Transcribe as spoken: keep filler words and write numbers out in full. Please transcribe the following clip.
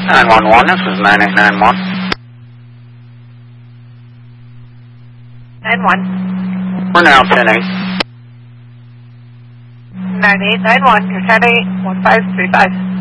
nine one one, this is nine eight nine one. nine one. We're now ten eight. nine eight nine one, you're ten eight, one five three five.